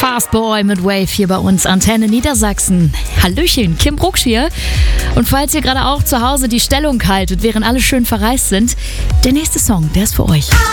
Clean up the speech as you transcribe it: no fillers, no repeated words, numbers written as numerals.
Fastboy mit Wave hier bei uns, Antenne Niedersachsen. Hallöchen, Kim Brucksch hier. Und falls ihr gerade auch zu Hause die Stellung haltet, während alle schön verreist sind, der nächste Song, der ist für euch.